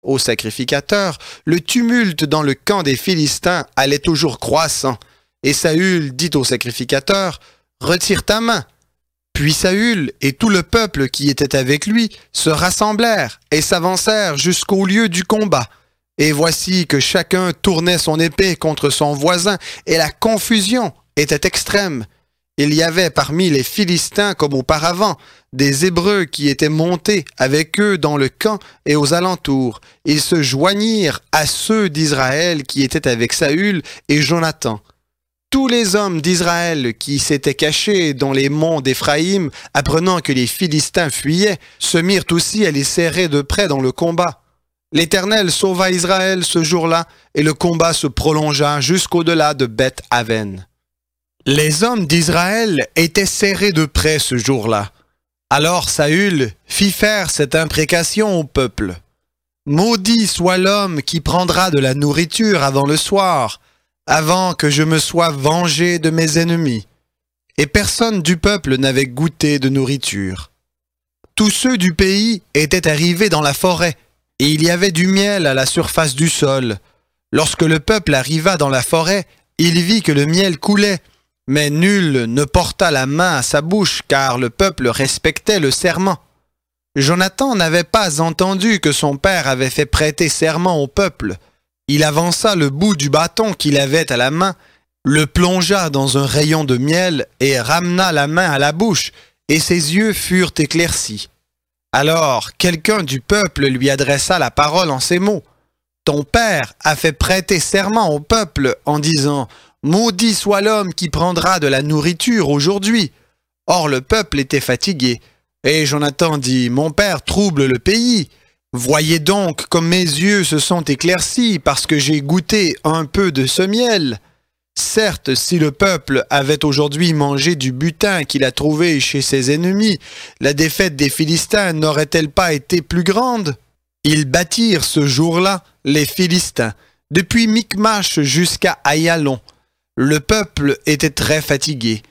au sacrificateur, le tumulte dans le camp des Philistins allait toujours croissant. Et Saül dit au sacrificateur, « Retire ta main. » Puis Saül et tout le peuple qui était avec lui se rassemblèrent et s'avancèrent jusqu'au lieu du combat. Et voici que chacun tournait son épée contre son voisin, et la confusion était extrême. Il y avait parmi les Philistins comme auparavant des Hébreux qui étaient montés avec eux dans le camp et aux alentours. Ils se joignirent à ceux d'Israël qui étaient avec Saül et Jonathan. Tous les hommes d'Israël qui s'étaient cachés dans les monts d'Éphraïm, apprenant que les Philistins fuyaient, se mirent aussi à les serrer de près dans le combat. L'Éternel sauva Israël ce jour-là, et le combat se prolongea jusqu'au-delà de Beth-Aven. Les hommes d'Israël étaient serrés de près ce jour-là. Alors Saül fit faire cette imprécation au peuple. « Maudit soit l'homme qui prendra de la nourriture avant le soir, avant que je me sois vengé de mes ennemis. » Et personne du peuple n'avait goûté de nourriture. Tous ceux du pays étaient arrivés dans la forêt, et il y avait du miel à la surface du sol. Lorsque le peuple arriva dans la forêt, il vit que le miel coulait, mais nul ne porta la main à sa bouche, car le peuple respectait le serment. Jonathan n'avait pas entendu que son père avait fait prêter serment au peuple. Il avança le bout du bâton qu'il avait à la main, le plongea dans un rayon de miel et ramena la main à la bouche, et ses yeux furent éclaircis. Alors quelqu'un du peuple lui adressa la parole en ces mots. « Ton père a fait prêter serment au peuple en disant « Maudit soit l'homme qui prendra de la nourriture aujourd'hui. » Or le peuple était fatigué. Et Jonathan dit « Mon père trouble le pays. Voyez donc comme mes yeux se sont éclaircis parce que j'ai goûté un peu de ce miel. » Certes, si le peuple avait aujourd'hui mangé du butin qu'il a trouvé chez ses ennemis, la défaite des Philistins n'aurait-elle pas été plus grande? Ils battirent ce jour-là les Philistins, depuis Michmash jusqu'à Aïalon. Le peuple était très fatigué,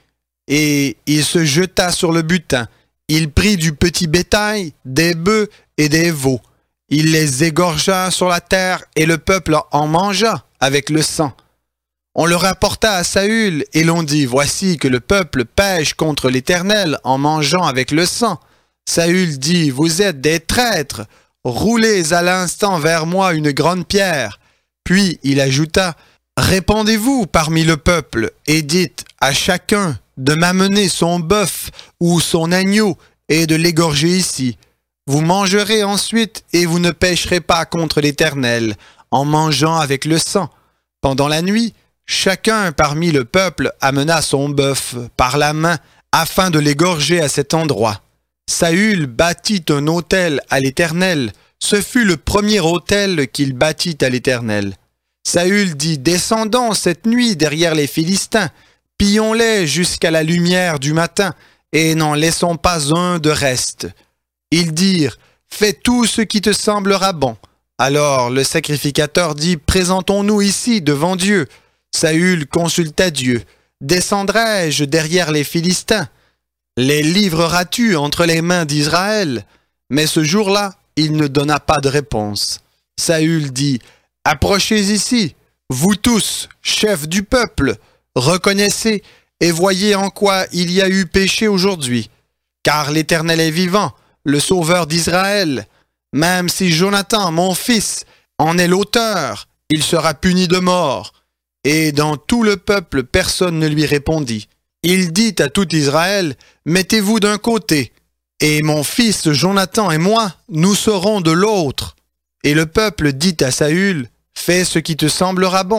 et il se jeta sur le butin. Il prit du petit bétail, des bœufs et des veaux. Il les égorgea sur la terre, et le peuple en mangea avec le sang. On le rapporta à Saül, et l'on dit, « Voici que le peuple pêche contre l'Éternel en mangeant avec le sang. » Saül dit, « Vous êtes des traîtres, roulez à l'instant vers moi une grande pierre. » Puis il ajouta, « Répandez-vous parmi le peuple, et dites à chacun de m'amener son bœuf ou son agneau, et de l'égorger ici. Vous mangerez ensuite, et vous ne pécherez pas contre l'Éternel, en mangeant avec le sang. » Pendant la nuit, chacun parmi le peuple amena son bœuf par la main afin de l'égorger à cet endroit. Saül bâtit un autel à l'Éternel. Ce fut le premier autel qu'il bâtit à l'Éternel. Saül dit, « Descendons cette nuit derrière les Philistins, pillons-les jusqu'à la lumière du matin, et n'en laissons pas un de reste. » Ils dirent, « Fais tout ce qui te semblera bon. » Alors le sacrificateur dit, « Présentons-nous ici devant Dieu. » Saül consulta Dieu. « Descendrai-je derrière les Philistins? Les livreras-tu entre les mains d'Israël? » Mais ce jour-là, il ne donna pas de réponse. Saül dit, « Approchez ici, vous tous, chefs du peuple, reconnaissez et voyez en quoi il y a eu péché aujourd'hui. Car l'Éternel est vivant, le Sauveur d'Israël. Même si Jonathan, mon fils, en est l'auteur, il sera puni de mort. » Et dans tout le peuple, personne ne lui répondit. Il dit à tout Israël, « Mettez-vous d'un côté, et mon fils Jonathan et moi, nous serons de l'autre. » Et le peuple dit à Saül, « Fais ce qui te semblera bon. »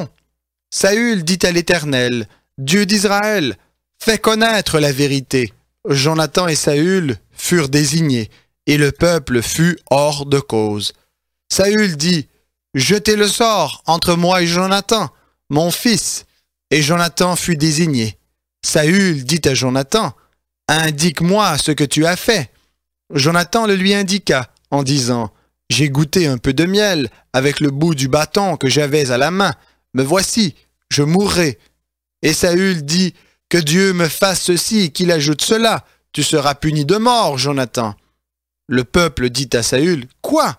Saül dit à l'Éternel, « Dieu d'Israël, fais connaître la vérité. » Jonathan et Saül furent désignés, et le peuple fut hors de cause. Saül dit, « Jetez le sort entre moi et Jonathan, mon fils. » Et Jonathan fut désigné. Saül dit à Jonathan, « Indique-moi ce que tu as fait. » Jonathan le lui indiqua en disant, « J'ai goûté un peu de miel avec le bout du bâton que j'avais à la main. Me voici, je mourrai. » Et Saül dit, « Que Dieu me fasse ceci et qu'il ajoute cela. Tu seras puni de mort, Jonathan. » Le peuple dit à Saül, « Quoi?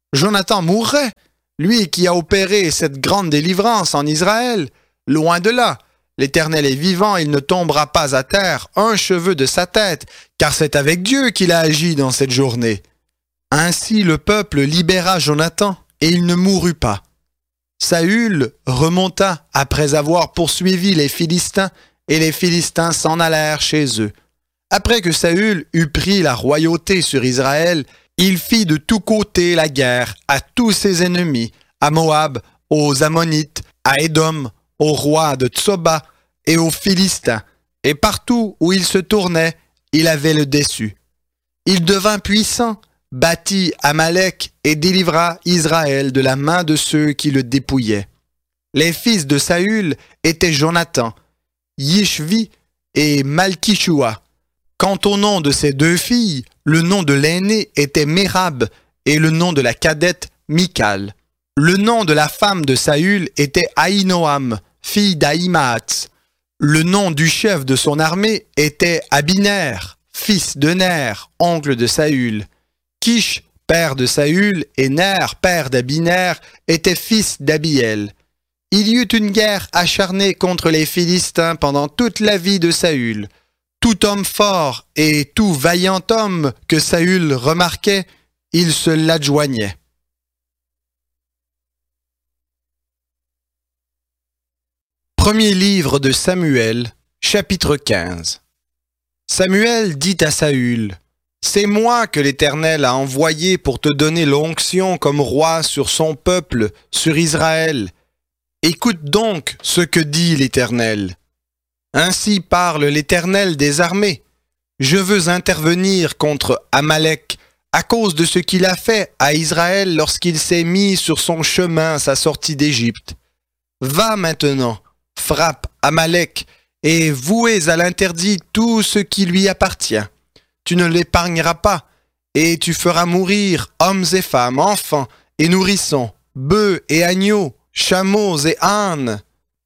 Jonathan mourrait, lui qui a opéré cette grande délivrance en Israël. Loin de là, l'Éternel est vivant, il ne tombera pas à terre un cheveu de sa tête, car c'est avec Dieu qu'il a agi dans cette journée. » Ainsi le peuple libéra Jonathan, et il ne mourut pas. Saül remonta après avoir poursuivi les Philistins, et les Philistins s'en allèrent chez eux. Après que Saül eut pris la royauté sur Israël, il fit de tous côtés la guerre à tous ses ennemis, à Moab, aux Ammonites, à Édom, au roi de Tsoba et aux Philistins, et partout où il se tournait, il avait le déçu. Il devint puissant, bâtit Amalek et délivra Israël de la main de ceux qui le dépouillaient. Les fils de Saül étaient Jonathan, Yishvi et Malkishua. Quant au nom de ses deux filles, le nom de l'aînée était Mérab et le nom de la cadette Michal. Le nom de la femme de Saül était Ahinoam, fille d'Ahimaatz. Le nom du chef de son armée était Abiner, fils de Ner, oncle de Saül. Kish, père de Saül, et Ner, père d'Abiner, étaient fils d'Abiel. Il y eut une guerre acharnée contre les Philistins pendant toute la vie de Saül. Tout homme fort et tout vaillant homme que Saül remarquait, il se l'adjoignait. Premier livre de Samuel, chapitre 15. Samuel dit à Saül, « C'est moi que l'Éternel a envoyé pour te donner l'onction comme roi sur son peuple, sur Israël. Écoute donc ce que dit l'Éternel. Ainsi parle l'Éternel des armées. Je veux intervenir contre Amalek à cause de ce qu'il a fait à Israël lorsqu'il s'est mis sur son chemin à sa sortie d'Égypte. Va maintenant, frappe Amalek et vouez à l'interdit tout ce qui lui appartient. Tu ne l'épargneras pas, et tu feras mourir hommes et femmes, enfants et nourrissons, bœufs et agneaux, chameaux et ânes. »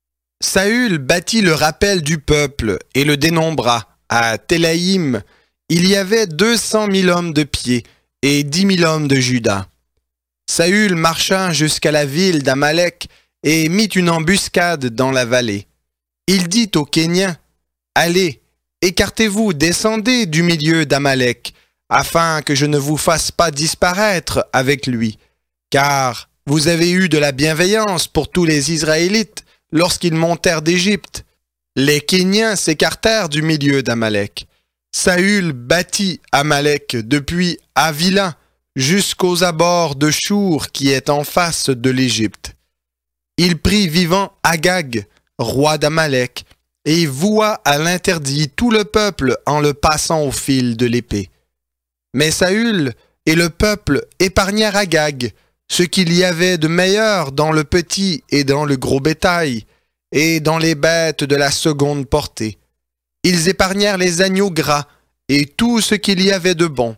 Saül bâtit le rappel du peuple et le dénombra. À Télaïm, il y avait 200 000 hommes de pied et 10 000 hommes de Juda. Saül marcha jusqu'à la ville d'Amalek et mit une embuscade dans la vallée. Il dit aux Kéniens, « Allez, écartez-vous, descendez du milieu d'Amalek, afin que je ne vous fasse pas disparaître avec lui, car vous avez eu de la bienveillance pour tous les Israélites lorsqu'ils montèrent d'Égypte. » Les Kéniens s'écartèrent du milieu d'Amalek. Saül bâtit Amalek depuis Havila jusqu'aux abords de Chour qui est en face de l'Égypte. Il prit vivant Agag, roi d'Amalek, et voua à l'interdit tout le peuple en le passant au fil de l'épée. Mais Saül et le peuple épargnèrent Agag, ce qu'il y avait de meilleur dans le petit et dans le gros bétail, et dans les bêtes de la seconde portée. Ils épargnèrent les agneaux gras et tout ce qu'il y avait de bon.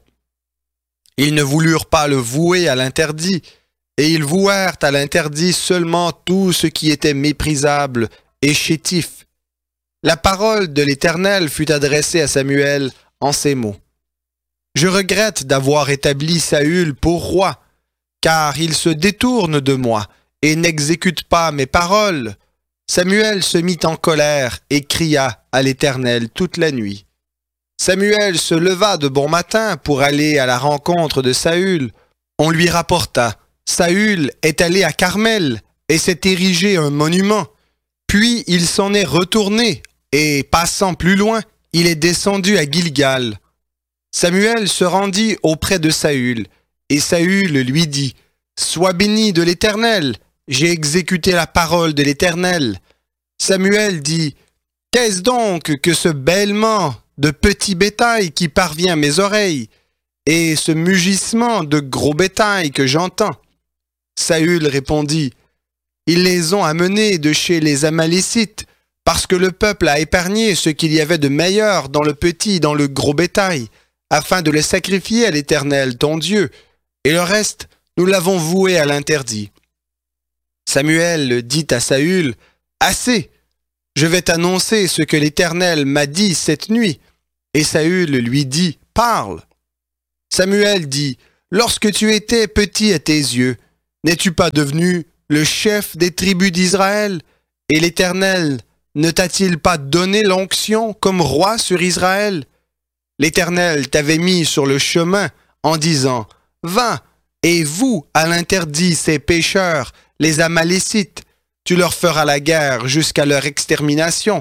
Ils ne voulurent pas le vouer à l'interdit, et ils vouèrent à l'interdit seulement tout ce qui était méprisable et chétif. La parole de l'Éternel fut adressée à Samuel en ces mots. « Je regrette d'avoir établi Saül pour roi, car il se détourne de moi et n'exécute pas mes paroles. » Samuel se mit en colère et cria à l'Éternel toute la nuit. Samuel se leva de bon matin pour aller à la rencontre de Saül. On lui rapporta, « Saül est allé à Carmel et s'est érigé un monument. Puis il s'en est retourné et, passant plus loin, il est descendu à Gilgal. » Samuel se rendit auprès de Saül, et Saül lui dit, « Sois béni de l'Éternel, j'ai exécuté la parole de l'Éternel. » Samuel dit, « Qu'est-ce donc que ce bêlement de petit bétail qui parvient à mes oreilles, et ce mugissement de gros bétail que j'entends? » Saül répondit, « Ils les ont amenés de chez les Amalécites, parce que le peuple a épargné ce qu'il y avait de meilleur dans le petit et dans le gros bétail, afin de le sacrifier à l'Éternel, ton Dieu, et le reste, nous l'avons voué à l'interdit. » Samuel dit à Saül, « Assez, je vais t'annoncer ce que l'Éternel m'a dit cette nuit. » Et Saül lui dit, « Parle. » Samuel dit, « lorsque tu étais petit à tes yeux, n'es-tu pas devenu le chef des tribus d'Israël? Et l'Éternel ne t'a-t-il pas donné l'onction comme roi sur Israël? L'Éternel t'avait mis sur le chemin en disant, « Va, et vous à l'interdit ces pécheurs, les Amalécites, tu leur feras la guerre jusqu'à leur extermination. »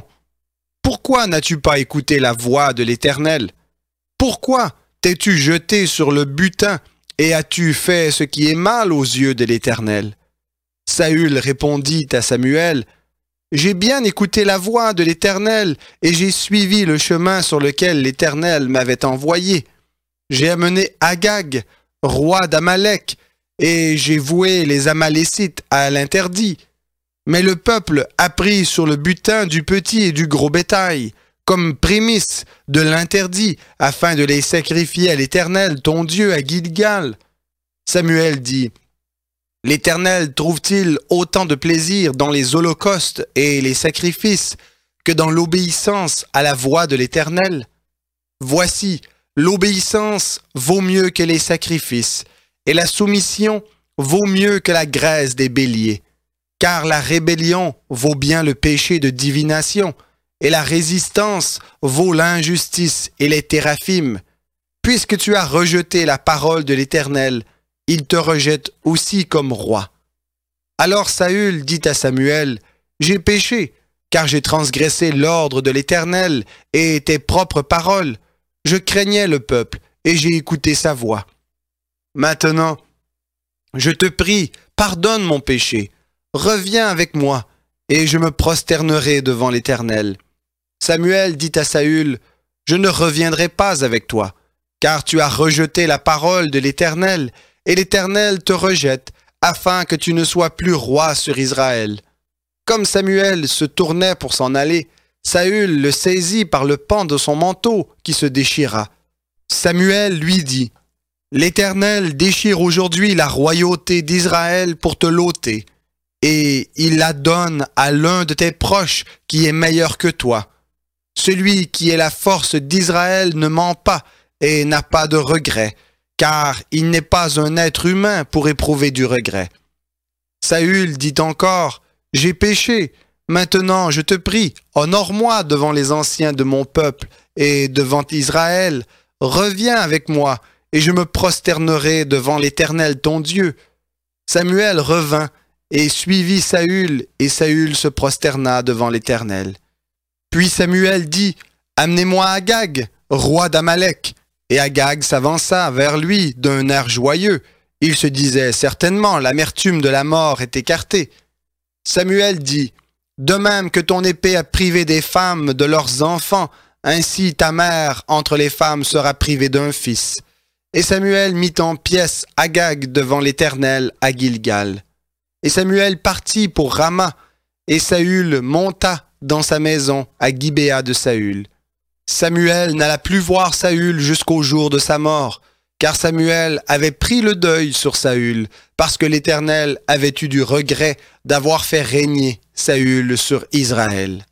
Pourquoi n'as-tu pas écouté la voix de l'Éternel? Pourquoi t'es-tu jeté sur le butin et as-tu fait ce qui est mal aux yeux de l'Éternel? Saül répondit à Samuel, « J'ai bien écouté la voix de l'Éternel et j'ai suivi le chemin sur lequel l'Éternel m'avait envoyé. J'ai amené Agag, roi d'Amalek, et j'ai voué les Amalécites à l'interdit. Mais le peuple a pris sur le butin du petit et du gros bétail, comme prémisse de l'interdit, afin de les sacrifier à l'Éternel, ton Dieu, à Gilgal. » Samuel dit, « L'Éternel trouve-t-il autant de plaisir dans les holocaustes et les sacrifices que dans l'obéissance à la voix de l'Éternel? Voici, l'obéissance vaut mieux que les sacrifices, et la soumission vaut mieux que la graisse des béliers. Car la rébellion vaut bien le péché de divination, et la résistance vaut l'injustice et les téraphimes. Puisque tu as rejeté la parole de l'Éternel, il te rejette aussi comme roi. » Alors Saül dit à Samuel, « J'ai péché, car j'ai transgressé l'ordre de l'Éternel et tes propres paroles. Je craignais le peuple, et j'ai écouté sa voix. Maintenant, je te prie, pardonne mon péché. Reviens avec moi, et je me prosternerai devant l'Éternel. » Samuel dit à Saül, « Je ne reviendrai pas avec toi, car tu as rejeté la parole de l'Éternel, et l'Éternel te rejette, afin que tu ne sois plus roi sur Israël. » Comme Samuel se tournait pour s'en aller, Saül le saisit par le pan de son manteau qui se déchira. Samuel lui dit, « L'Éternel déchire aujourd'hui la royauté d'Israël pour te l'ôter, et il la donne à l'un de tes proches qui est meilleur que toi. Celui qui est la force d'Israël ne ment pas et n'a pas de regret, car il n'est pas un être humain pour éprouver du regret. » Saül dit encore, « J'ai péché. Maintenant, je te prie, honore-moi devant les anciens de mon peuple et devant Israël. Reviens avec moi, et je me prosternerai devant l'Éternel ton Dieu. » Samuel revint et suivit Saül, et Saül se prosterna devant l'Éternel. Puis Samuel dit, « Amenez-moi Agag, roi d'Amalek. » Et Agag s'avança vers lui d'un air joyeux. Il se disait, « Certainement, l'amertume de la mort est écartée. » Samuel dit, « De même que ton épée a privé des femmes de leurs enfants, ainsi ta mère entre les femmes sera privée d'un fils. » Et Samuel mit en pièces Agag devant l'Éternel à Gilgal. Et Samuel partit pour Rama, et Saül monta dans sa maison à Gibéa de Saül. Samuel n'alla plus voir Saül jusqu'au jour de sa mort, car Samuel avait pris le deuil sur Saül, parce que l'Éternel avait eu du regret d'avoir fait régner Saül sur Israël.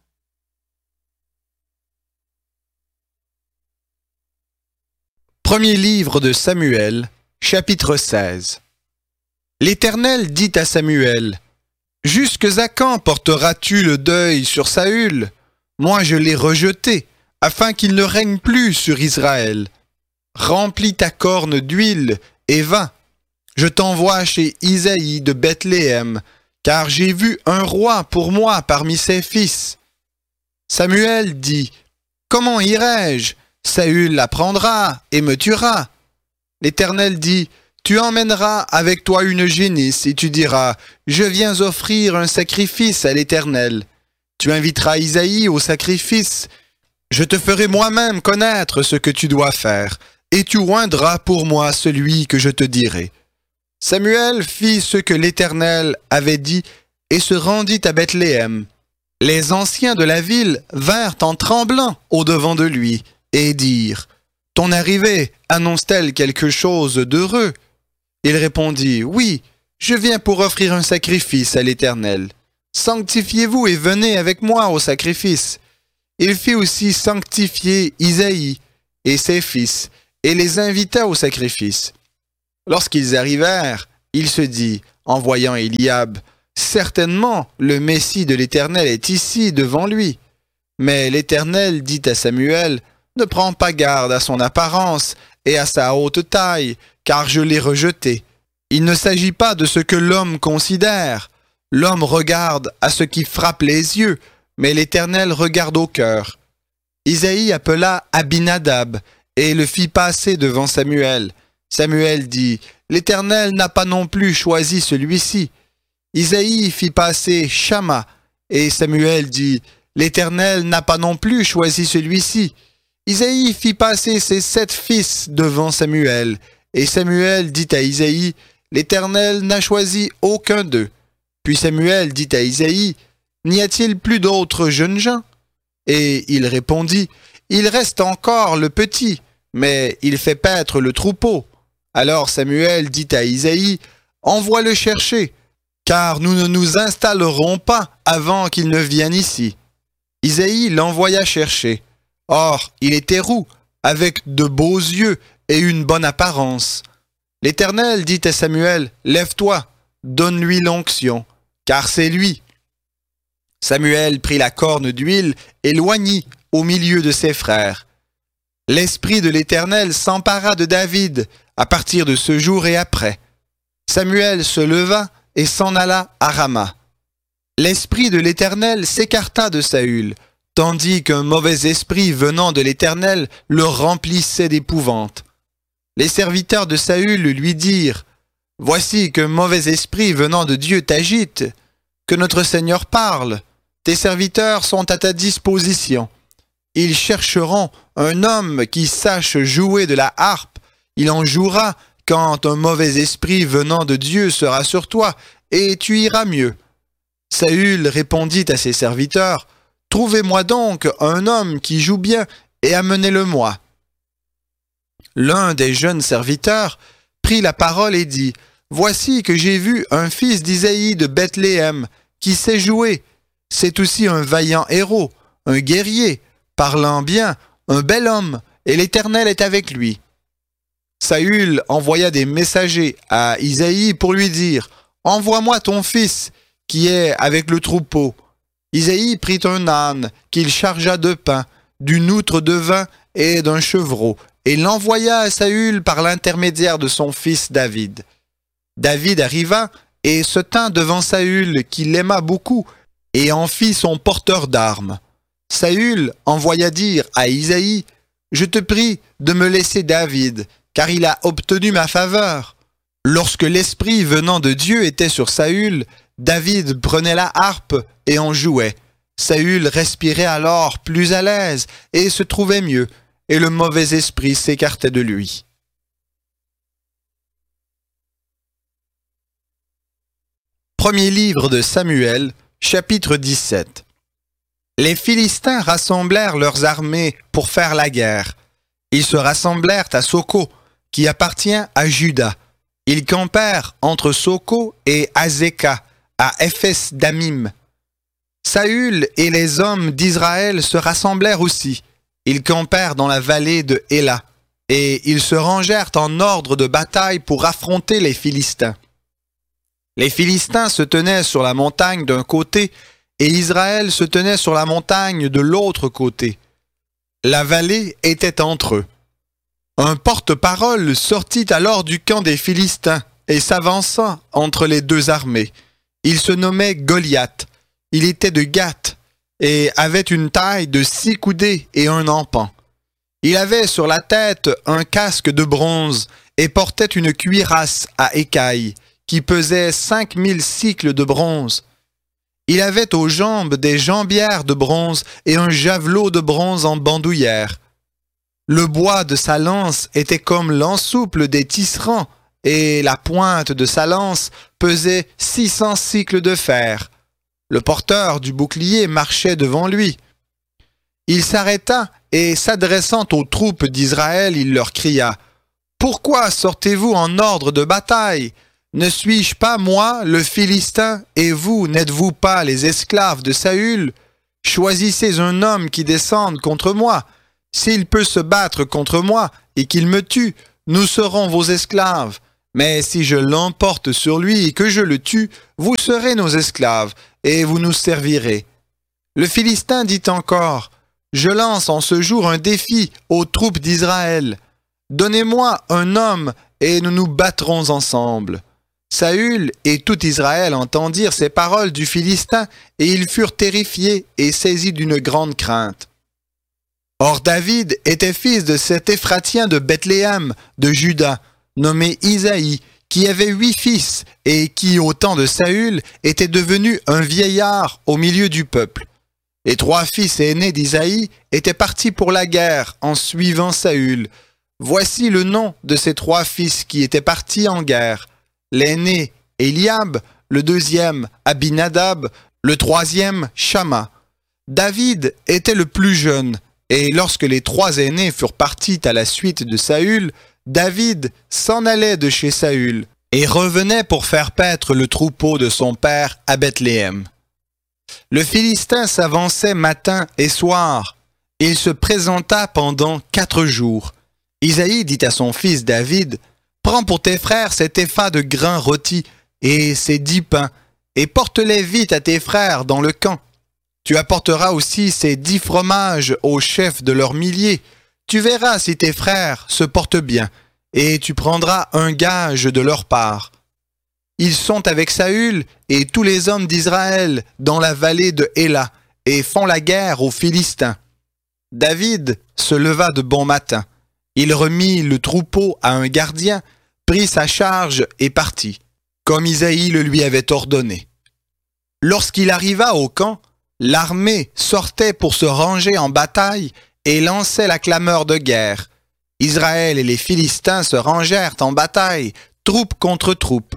Premier livre de Samuel, chapitre 16. L'Éternel dit à Samuel, « Jusque à quand porteras-tu le deuil sur Saül? Moi je l'ai rejeté, afin qu'il ne règne plus sur Israël. Remplis ta corne d'huile et va. Je t'envoie chez Isaïe de Bethléem, car j'ai vu un roi pour moi parmi ses fils. » Samuel dit, « Comment irai-je? Saül l'apprendra et me tuera. » L'Éternel dit, « Tu emmèneras avec toi une génisse et tu diras, « Je viens offrir un sacrifice à l'Éternel. » Tu inviteras Isaïe au sacrifice. Je te ferai moi-même connaître ce que tu dois faire, et tu oindras pour moi celui que je te dirai. » Samuel fit ce que l'Éternel avait dit et se rendit à Bethléem. Les anciens de la ville vinrent en tremblant au-devant de lui et dirent, « Ton arrivée annonce-t-elle quelque chose d'heureux? » Il répondit, « Oui, je viens pour offrir un sacrifice à l'Éternel. Sanctifiez-vous et venez avec moi au sacrifice. » Il fit aussi sanctifier Isaïe et ses fils, et les invita au sacrifice. Lorsqu'ils arrivèrent, il se dit, en voyant Éliab, « Certainement, le Messie de l'Éternel est ici devant lui. » Mais l'Éternel dit à Samuel, « Ne prends pas garde à son apparence et à sa haute taille, car je l'ai rejeté. Il ne s'agit pas de ce que l'homme considère. L'homme regarde à ce qui frappe les yeux, mais l'Éternel regarde au cœur. » Isaïe appela Abinadab et le fit passer devant Samuel. Samuel dit, « L'Éternel n'a pas non plus choisi celui-ci. » Isaïe fit passer Shama, et Samuel dit, « L'Éternel n'a pas non plus choisi celui-ci. » Isaïe fit passer ses 7 fils devant Samuel, et Samuel dit à Isaïe, « L'Éternel n'a choisi aucun d'eux. » Puis Samuel dit à Isaïe, « N'y a-t-il plus d'autres jeunes gens ?» Et il répondit, « Il reste encore le petit, mais il fait paître le troupeau. » Alors Samuel dit à Isaïe, « Envoie-le chercher, car nous ne nous installerons pas avant qu'il ne vienne ici. » Isaïe l'envoya chercher. Or, il était roux, avec de beaux yeux et une bonne apparence. L'Éternel dit à Samuel, « Lève-toi, donne-lui l'onction, car c'est lui. » Samuel prit la corne d'huile et l'oignit au milieu de ses frères. L'Esprit de l'Éternel s'empara de David à partir de ce jour et après. Samuel se leva et s'en alla à Rama. L'Esprit de l'Éternel s'écarta de Saül, tandis qu'un mauvais esprit venant de l'Éternel le remplissait d'épouvante. Les serviteurs de Saül lui dirent, « Voici qu'un mauvais esprit venant de Dieu t'agite, que notre Seigneur parle. Tes serviteurs sont à ta disposition. Ils chercheront un homme qui sache jouer de la harpe. Il en jouera quand un mauvais esprit venant de Dieu sera sur toi, et tu iras mieux. » Saül répondit à ses serviteurs, « Trouvez-moi donc un homme qui joue bien, et amenez-le-moi. » L'un des jeunes serviteurs prit la parole et dit, « Voici que j'ai vu un fils d'Isaïe de Bethléem, qui sait jouer. C'est aussi un vaillant héros, un guerrier, parlant bien, un bel homme, et l'Éternel est avec lui. » Saül envoya des messagers à Isaïe pour lui dire, « Envoie-moi ton fils, qui est avec le troupeau. » Isaïe prit un âne qu'il chargea de pain, d'une outre de vin et d'un chevreau, et l'envoya à Saül par l'intermédiaire de son fils David. David arriva et se tint devant Saül, qui l'aima beaucoup, et en fit son porteur d'armes. Saül envoya dire à Isaïe, « Je te prie de me laisser David, car il a obtenu ma faveur. » Lorsque l'esprit venant de Dieu était sur Saül, David prenait la harpe et en jouait. Saül respirait alors plus à l'aise et se trouvait mieux, et le mauvais esprit s'écartait de lui. Premier livre de Samuel, chapitre 17. Les Philistins rassemblèrent leurs armées pour faire la guerre. Ils se rassemblèrent à Soko, qui appartient à Juda. Ils campèrent entre Soko et Azeka, à Ephes-Damim. Saül et les hommes d'Israël se rassemblèrent aussi. Ils campèrent dans la vallée de Éla, et ils se rangèrent en ordre de bataille pour affronter les Philistins. Les Philistins se tenaient sur la montagne d'un côté, et Israël se tenait sur la montagne de l'autre côté. La vallée était entre eux. Un porte-parole sortit alors du camp des Philistins et s'avança entre les deux armées. Il se nommait Goliath. Il était de Gath et avait une taille de 6 coudées et un empan. Il avait sur la tête un casque de bronze et portait une cuirasse à écailles qui pesait 5000 cycles de bronze. Il avait aux jambes des jambières de bronze et un javelot de bronze en bandoulière. Le bois de sa lance était comme l'ensouple des tisserands, et la pointe de sa lance pesait 600 cycles de fer. Le porteur du bouclier marchait devant lui. Il s'arrêta et, s'adressant aux troupes d'Israël, il leur cria, « Pourquoi sortez-vous en ordre de bataille? Ne suis-je pas moi, le Philistin, et vous, n'êtes-vous pas les esclaves de Saül? Choisissez un homme qui descende contre moi. S'il peut se battre contre moi et qu'il me tue, nous serons vos esclaves. Mais si je l'emporte sur lui et que je le tue, vous serez nos esclaves, et vous nous servirez. » Le Philistin dit encore, « Je lance en ce jour un défi aux troupes d'Israël. Donnez-moi un homme, et nous nous battrons ensemble. » Saül et tout Israël entendirent ces paroles du Philistin, et ils furent terrifiés et saisis d'une grande crainte. Or David était fils de cet Éphratien de Bethléem, de Juda, nommé Isaïe, qui avait 8 fils, et qui, au temps de Saül, était devenu un vieillard au milieu du peuple. Les 3 fils aînés d'Isaïe étaient partis pour la guerre en suivant Saül. Voici le nom de ces 3 fils qui étaient partis en guerre. L'aîné, Eliab, le deuxième, Abinadab, le troisième, Shama. David était le plus jeune, et lorsque les 3 aînés furent partis à la suite de Saül, David s'en allait de chez Saül et revenait pour faire paître le troupeau de son père à Bethléem. Le Philistin s'avançait matin et soir. Il se présenta pendant 4 jours. Isaïe dit à son fils David, « Prends pour tes frères cet épha de grains rôtis et ces 10 pains, et porte-les vite à tes frères dans le camp. Tu apporteras aussi ces 10 fromages aux chefs de leurs milliers. Tu verras si tes frères se portent bien, et tu prendras un gage de leur part. » Ils sont avec Saül et tous les hommes d'Israël dans la vallée de Héla, et font la guerre aux Philistins. David se leva de bon matin. Il remit le troupeau à un gardien, prit sa charge et partit, comme Isaïe le lui avait ordonné. Lorsqu'il arriva au camp, l'armée sortait pour se ranger en bataille et lançait la clameur de guerre. Israël et les Philistins se rangèrent en bataille, troupe contre troupe.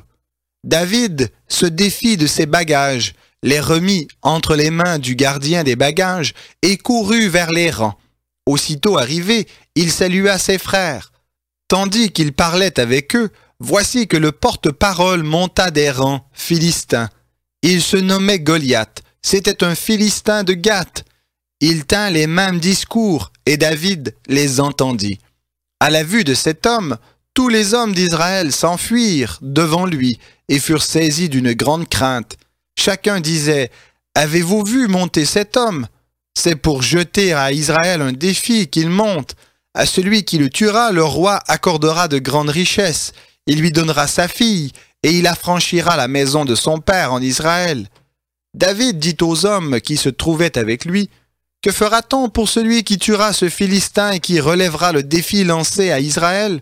David se défit de ses bagages, les remit entre les mains du gardien des bagages et courut vers les rangs. Aussitôt arrivé, il salua ses frères. Tandis qu'il parlait avec eux, voici que le porte-parole monta des rangs philistins. Il se nommait Goliath. C'était un Philistin de Gath. Il tint les mêmes discours et David les entendit. À la vue de cet homme, tous les hommes d'Israël s'enfuirent devant lui et furent saisis d'une grande crainte. Chacun disait, « Avez-vous vu monter cet homme? C'est pour jeter à Israël un défi qu'il monte. À celui qui le tuera, le roi accordera de grandes richesses. Il lui donnera sa fille, et il affranchira la maison de son père en Israël. » David dit aux hommes qui se trouvaient avec lui, « Que fera-t-on pour celui qui tuera ce Philistin et qui relèvera le défi lancé à Israël?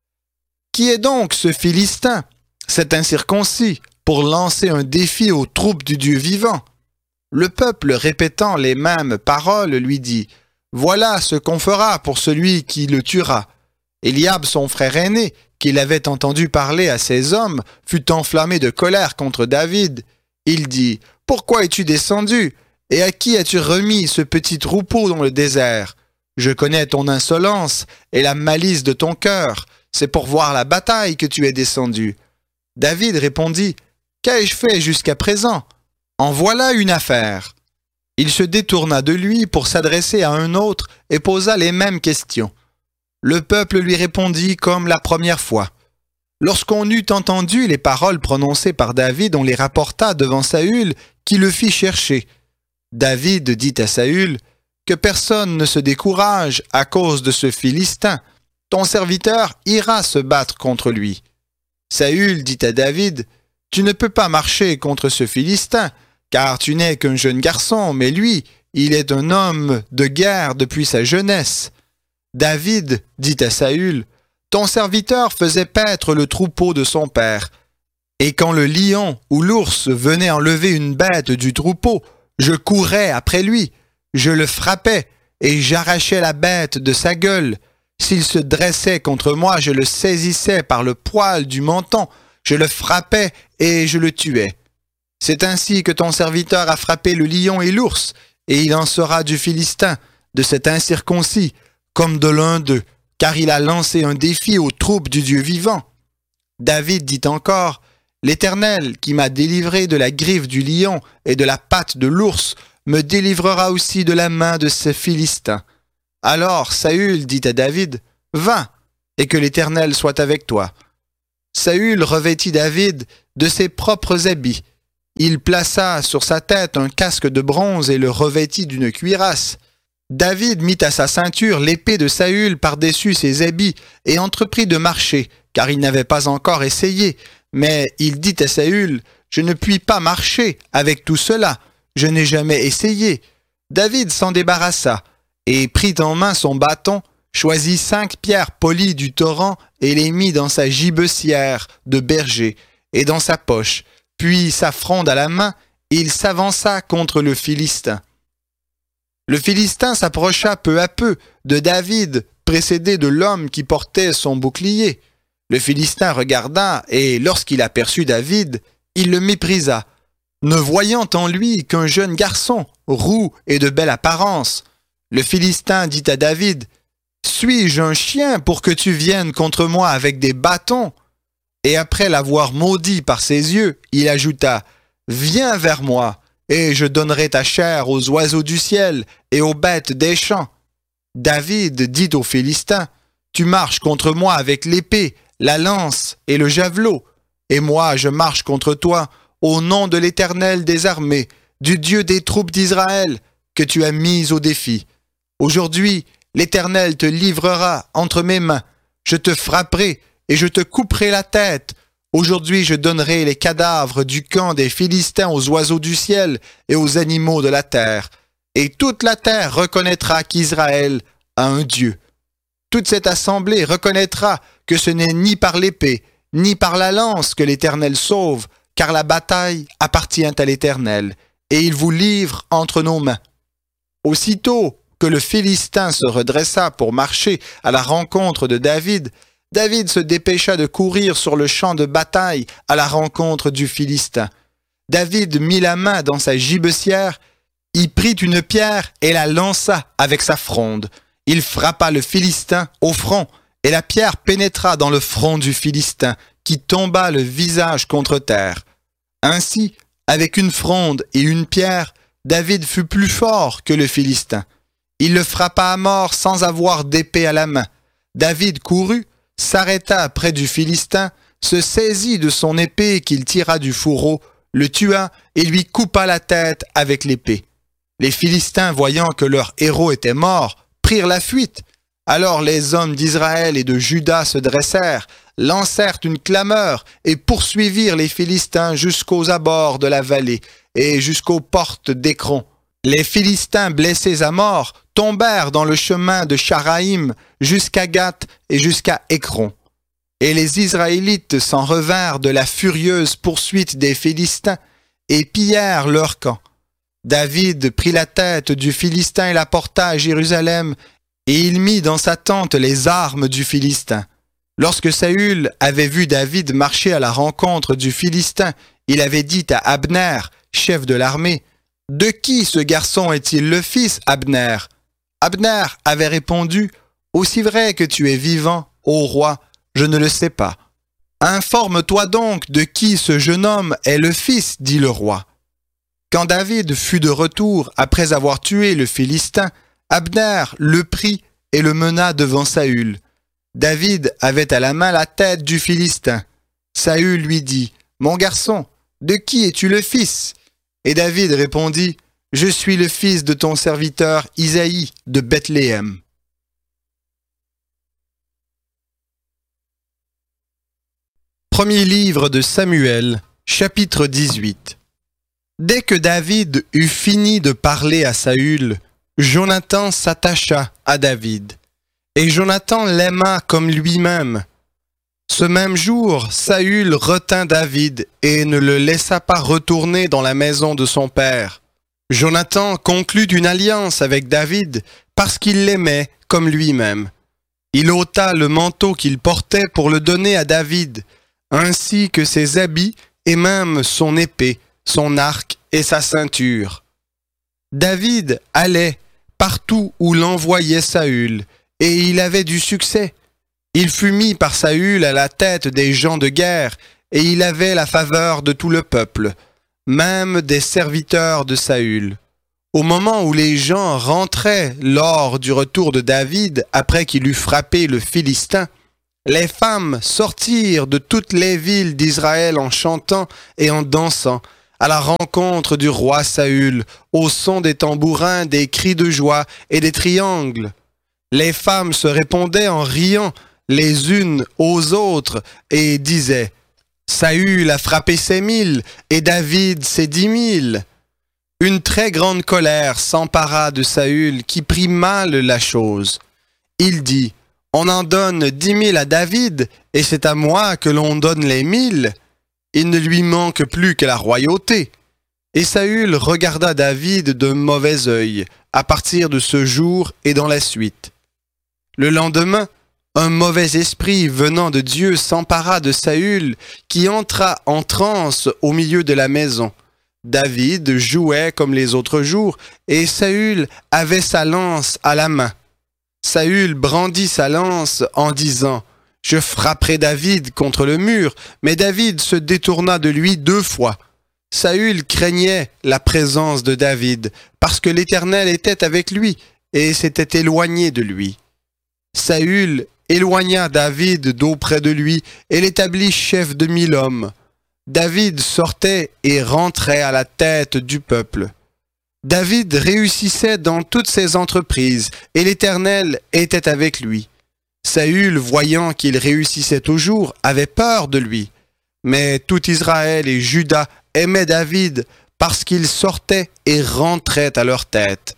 Qui est donc ce Philistin, cet incirconcis, pour lancer un défi aux troupes du Dieu vivant? » Le peuple, répétant les mêmes paroles, lui dit, « Voilà ce qu'on fera pour celui qui le tuera. » Eliab, son frère aîné, qu'il avait entendu parler à ces hommes, fut enflammé de colère contre David. Il dit, « Pourquoi es-tu descendu? Et à qui as-tu remis ce petit troupeau dans le désert? Je connais ton insolence et la malice de ton cœur. C'est pour voir la bataille que tu es descendu. » David répondit, « Qu'ai-je fait jusqu'à présent? En voilà une affaire. » Il se détourna de lui pour s'adresser à un autre et posa les mêmes questions. Le peuple lui répondit comme la première fois. Lorsqu'on eut entendu les paroles prononcées par David, on les rapporta devant Saül, qui le fit chercher. David dit à Saül, « Que personne ne se décourage à cause de ce Philistin. Ton serviteur ira se battre contre lui. » Saül dit à David, « Tu ne peux pas marcher contre ce Philistin, car tu n'es qu'un jeune garçon, mais lui, il est un homme de guerre depuis sa jeunesse. » David dit à Saül, « Ton serviteur faisait paître le troupeau de son père, et quand le lion ou l'ours venait enlever une bête du troupeau, je courais après lui, je le frappais et j'arrachais la bête de sa gueule. S'il se dressait contre moi, je le saisissais par le poil du menton, je le frappais et je le tuais. C'est ainsi que ton serviteur a frappé le lion et l'ours, et il en sera du Philistin, de cet incirconcis, comme de l'un d'eux, car il a lancé un défi aux troupes du Dieu vivant. » David dit encore, « L'Éternel, qui m'a délivré de la griffe du lion et de la patte de l'ours, me délivrera aussi de la main de ces Philistins. » Alors Saül dit à David, « Va, et que l'Éternel soit avec toi. » Saül revêtit David de ses propres habits. Il plaça sur sa tête un casque de bronze et le revêtit d'une cuirasse. David mit à sa ceinture l'épée de Saül par-dessus ses habits et entreprit de marcher, car il n'avait pas encore essayé. Mais il dit à Saül, « Je ne puis pas marcher avec tout cela, je n'ai jamais essayé. » David s'en débarrassa et prit en main son bâton, choisit 5 pierres polies du torrent et les mit dans sa gibecière de berger et dans sa poche. Puis, sa fronde à la main, il s'avança contre le Philistin. Le Philistin s'approcha peu à peu de David, précédé de l'homme qui portait son bouclier. Le Philistin regarda, et lorsqu'il aperçut David, il le méprisa, ne voyant en lui qu'un jeune garçon, roux et de belle apparence. Le Philistin dit à David, « Suis-je un chien pour que tu viennes contre moi avec des bâtons ?» Et après l'avoir maudit par ses yeux, il ajouta, « Viens vers moi, et je donnerai ta chair aux oiseaux du ciel et aux bêtes des champs. » David dit aux Philistins, « Tu marches contre moi avec l'épée, la lance et le javelot, et moi je marche contre toi au nom de l'Éternel des armées, du Dieu des troupes d'Israël, que tu as mis au défi. Aujourd'hui, l'Éternel te livrera entre mes mains, je te frapperai et je te couperai la tête. Aujourd'hui, je donnerai les cadavres du camp des Philistins aux oiseaux du ciel et aux animaux de la terre. Et toute la terre reconnaîtra qu'Israël a un Dieu. Toute cette assemblée reconnaîtra que ce n'est ni par l'épée, ni par la lance que l'Éternel sauve, car la bataille appartient à l'Éternel, et il vous livre entre nos mains. » Aussitôt que le Philistin se redressa pour marcher à la rencontre de David, David se dépêcha de courir sur le champ de bataille à la rencontre du Philistin. David mit la main dans sa gibecière, y prit une pierre et la lança avec sa fronde. Il frappa le Philistin au front, et la pierre pénétra dans le front du Philistin, qui tomba le visage contre terre. Ainsi, avec une fronde et une pierre, David fut plus fort que le Philistin. Il le frappa à mort sans avoir d'épée à la main. David courut, s'arrêta près du Philistin, se saisit de son épée qu'il tira du fourreau, le tua et lui coupa la tête avec l'épée. Les Philistins, voyant que leur héros était mort, prirent la fuite. Alors les hommes d'Israël et de Juda se dressèrent, lancèrent une clameur et poursuivirent les Philistins jusqu'aux abords de la vallée et jusqu'aux portes d'Écron. Les Philistins blessés à mort tombèrent dans le chemin de Charaïm jusqu'à Gath et jusqu'à Écron. Et les Israélites s'en revinrent de la furieuse poursuite des Philistins et pillèrent leur camp. David prit la tête du Philistin et la porta à Jérusalem, et il mit dans sa tente les armes du Philistin. Lorsque Saül avait vu David marcher à la rencontre du Philistin, il avait dit à Abner, chef de l'armée, « De qui ce garçon est-il le fils, Abner ?» Abner avait répondu, « Aussi vrai que tu es vivant, ô roi, je ne le sais pas. »« Informe-toi donc de qui ce jeune homme est le fils, dit le roi. » Quand David fut de retour après avoir tué le Philistin, Abner le prit et le mena devant Saül. David avait à la main la tête du Philistin. Saül lui dit, « Mon garçon, de qui es-tu le fils ?» Et David répondit, « Je suis le fils de ton serviteur Isaïe de Bethléem. » Premier livre de Samuel, chapitre 18. Dès que David eut fini de parler à Saül, Jonathan s'attacha à David, et Jonathan l'aima comme lui-même. Ce même jour, Saül retint David et ne le laissa pas retourner dans la maison de son père. Jonathan conclut une alliance avec David parce qu'il l'aimait comme lui-même. Il ôta le manteau qu'il portait pour le donner à David, ainsi que ses habits et même son épée, son arc et sa ceinture. David allait partout où l'envoyait Saül, et il avait du succès. Il fut mis par Saül à la tête des gens de guerre, et il avait la faveur de tout le peuple, même des serviteurs de Saül. Au moment où les gens rentraient lors du retour de David, après qu'il eut frappé le Philistin, Les femmes sortirent de toutes les villes d'Israël en chantant et en dansant à la rencontre du roi Saül, au son des tambourins, des cris de joie et des triangles. Les femmes se répondaient en riant les unes aux autres et disaient « Saül a frappé ses 1000 et David ses 10 000 ». Une très grande colère s'empara de Saül qui prit mal la chose. Il dit « On en donne 10 000 à David et c'est à moi que l'on donne les 1000. Il ne lui manque plus que la royauté. » Et Saül regarda David d'un mauvais œil à partir de ce jour et dans la suite. Le lendemain, un mauvais esprit venant de Dieu s'empara de Saül qui entra en transe au milieu de la maison. David jouait comme les autres jours et Saül avait sa lance à la main. Saül brandit sa lance en disant « Je frapperai David contre le mur », mais David se détourna de lui 2 fois. Saül craignait la présence de David parce que l'Éternel était avec lui et s'était éloigné de lui. Saül éloigna David d'auprès de lui et l'établit chef de 1000 hommes. David sortait et rentrait à la tête du peuple. David réussissait dans toutes ses entreprises et l'Éternel était avec lui. Saül, voyant qu'il réussissait toujours, avait peur de lui. Mais tout Israël et Juda aimaient David parce qu'il sortait et rentrait à leur tête.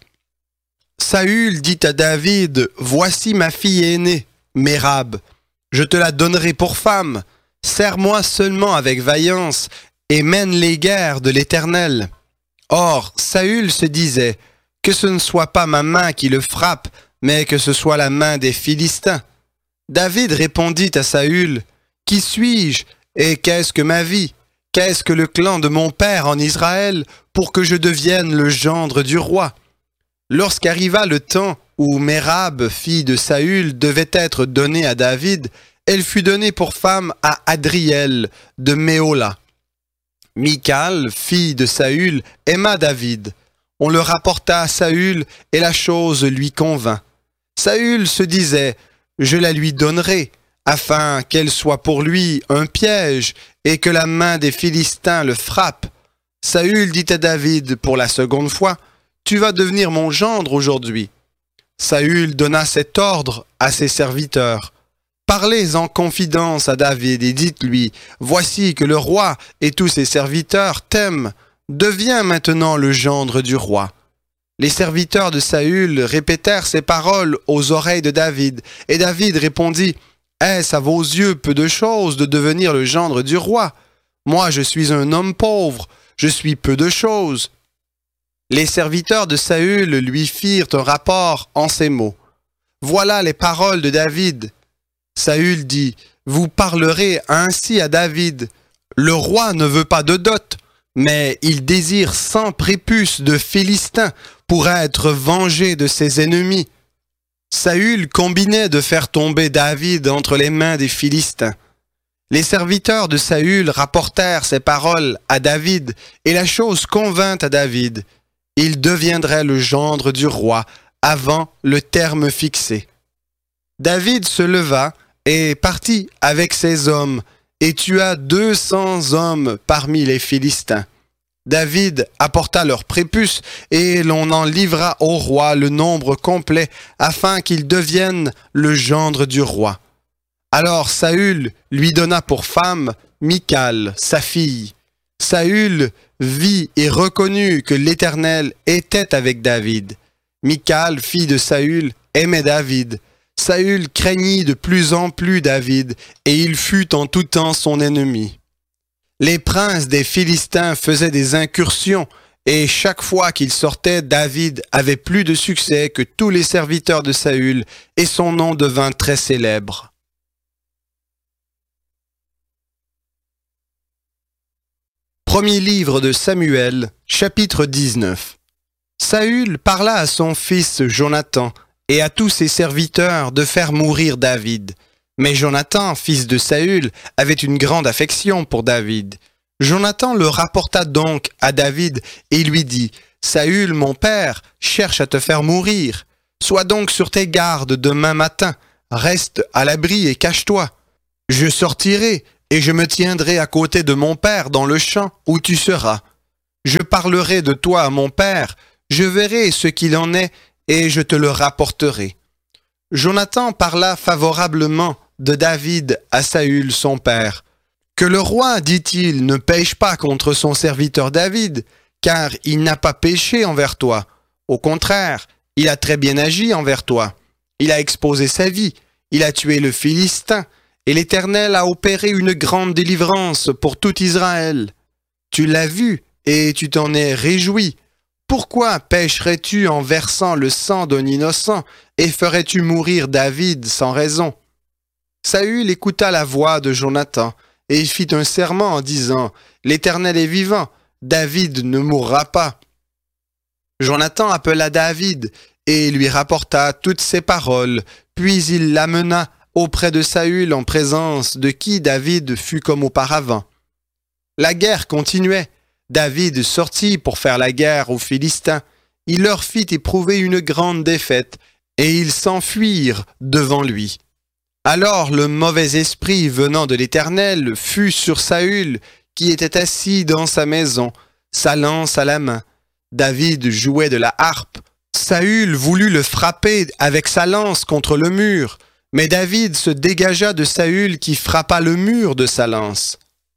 Saül dit à David, « Voici ma fille aînée, Mérab. Je te la donnerai pour femme. Sers-moi seulement avec vaillance et mène les guerres de l'Éternel. » Or, Saül se disait, « Que ce ne soit pas ma main qui le frappe, mais que ce soit la main des Philistins. » David répondit à Saül, « Qui suis-je et qu'est-ce que ma vie? Qu'est-ce que le clan de mon père en Israël pour que je devienne le gendre du roi? » Lorsqu'arriva le temps où Mérab, fille de Saül, devait être donnée à David, elle fut donnée pour femme à Adriel de Méhola. Michal, fille de Saül, aima David. On le rapporta à Saül et la chose lui convint. Saül se disait « Je la lui donnerai, afin qu'elle soit pour lui un piège et que la main des Philistins le frappe. » Saül dit à David pour la seconde fois « Tu vas devenir mon gendre aujourd'hui. » Saül donna cet ordre à ses serviteurs. « Parlez en confidence à David et dites-lui, « Voici que le roi et tous ses serviteurs t'aiment. Deviens maintenant le gendre du roi. » Les serviteurs de Saül répétèrent ces paroles aux oreilles de David, et David répondit, « Est-ce à vos yeux peu de chose de devenir le gendre du roi? Moi je suis un homme pauvre, je suis peu de choses. » Les serviteurs de Saül lui firent un rapport en ces mots. « Voilà les paroles de David. » Saül dit, « Vous parlerez ainsi à David. Le roi ne veut pas de dot, mais il désire 100 prépuces de Philistins pour être vengé de ses ennemis. » Saül combinait de faire tomber David entre les mains des Philistins. Les serviteurs de Saül rapportèrent ces paroles à David, et la chose convint à David. Il deviendrait le gendre du roi avant le terme fixé. David se leva et partit avec ses hommes et tua 200 hommes parmi les Philistins. David apporta leurs prépuces et l'on en livra au roi le nombre complet afin qu'il devienne le gendre du roi. Alors Saül lui donna pour femme Michal, sa fille. Saül vit et reconnut que l'Éternel était avec David. Michal, fille de Saül, aimait David. Saül craignit de plus en plus David, et il fut en tout temps son ennemi. Les princes des Philistins faisaient des incursions, et chaque fois qu'ils sortaient, David avait plus de succès que tous les serviteurs de Saül, et son nom devint très célèbre. Premier livre de Samuel, chapitre 19. Saül parla à son fils Jonathan et à tous ses serviteurs de faire mourir David. Mais Jonathan, fils de Saül, avait une grande affection pour David. Jonathan le rapporta donc à David et lui dit « Saül, mon père, cherche à te faire mourir. Sois donc sur tes gardes demain matin, reste à l'abri et cache-toi. Je sortirai et je me tiendrai à côté de mon père dans le champ où tu seras. Je parlerai de toi à mon père, je verrai ce qu'il en est et je te le rapporterai. » Jonathan parla favorablement de David à Saül son père. « Que le roi, dit-il, ne pêche pas contre son serviteur David, car il n'a pas péché envers toi. Au contraire, il a très bien agi envers toi. Il a exposé sa vie, il a tué le Philistin, et l'Éternel a opéré une grande délivrance pour tout Israël. Tu l'as vu et tu t'en es réjoui. Pourquoi pécherais-tu en versant le sang d'un innocent et ferais-tu mourir David sans raison? » Saül écouta la voix de Jonathan et il fit un serment en disant « L'Éternel est vivant, David ne mourra pas. » Jonathan appela David et lui rapporta toutes ces paroles, puis il l'amena auprès de Saül en présence de qui David fut comme auparavant. La guerre continuait. David sortit pour faire la guerre aux Philistins. Il leur fit éprouver une grande défaite, et ils s'enfuirent devant lui. Alors le mauvais esprit venant de l'Éternel fut sur Saül, qui était assis dans sa maison, sa lance à la main. David jouait de la harpe. Saül voulut le frapper avec sa lance contre le mur, mais David se dégagea de Saül qui frappa le mur de sa lance.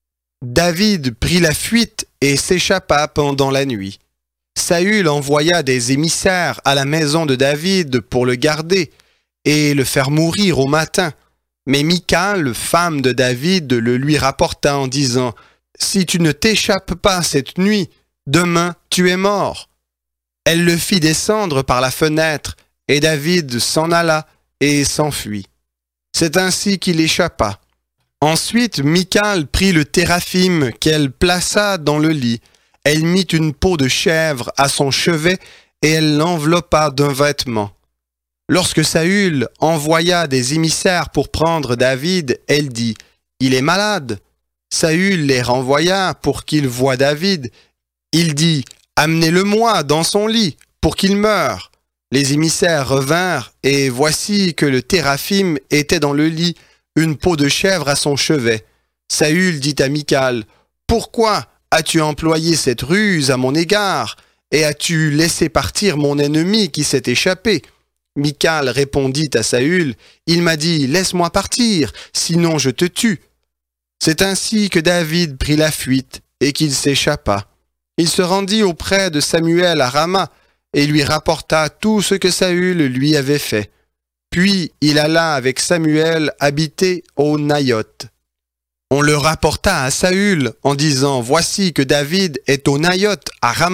David prit la fuite et s'échappa pendant la nuit. Saül envoya des émissaires à la maison de David pour le garder et le faire mourir au matin. Mais Michal, femme de David, le lui rapporta en disant « Si tu ne t'échappes pas cette nuit, demain tu es mort. » Elle le fit descendre par la fenêtre et David s'en alla et s'enfuit. C'est ainsi qu'il échappa. Ensuite, Michal prit le téraphim qu'elle plaça dans le lit. Elle mit une peau de chèvre à son chevet et elle l'enveloppa d'un vêtement. Lorsque Saül envoya des émissaires pour prendre David, elle dit « Il est malade. » Saül les renvoya pour qu'il voie David. Il dit « Amenez-le-moi dans son lit pour qu'il meure. » Les émissaires revinrent et voici que le téraphim était dans le lit, une peau de chèvre à son chevet. Saül dit à Michal « Pourquoi as-tu employé cette ruse à mon égard et as-tu laissé partir mon ennemi qui s'est échappé ?» Michal répondit à Saül « Il m'a dit « Laisse-moi partir, sinon je te tue. » C'est ainsi que David prit la fuite et qu'il s'échappa. Il se rendit auprès de Samuel à Rama et lui rapporta tout ce que Saül lui avait fait. Puis il alla avec Samuel habiter au Naïoth. On le rapporta à Saül en disant « Voici que David est au Naïoth à Rama. »